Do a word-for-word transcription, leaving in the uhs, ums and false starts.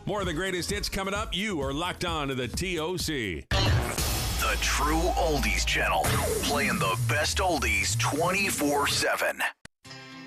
More of the greatest hits coming up. You are locked on to the T O C. The True Oldies Channel, playing the best oldies twenty-four seven.